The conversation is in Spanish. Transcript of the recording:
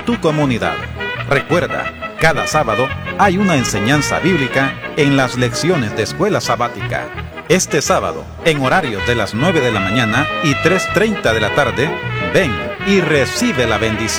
tu comunidad. Recuerda, cada sábado hay una enseñanza bíblica en las lecciones de escuela sabática. Este sábado, en horarios de las 9 de la mañana y 3:30 de la tarde, ven y recibe la bendición.